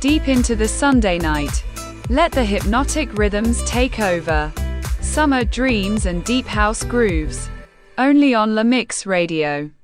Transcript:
deep into the Sunday night. Let the hypnotic rhythms take over. Summer dreams and deep house grooves. Only on La Mix Radio.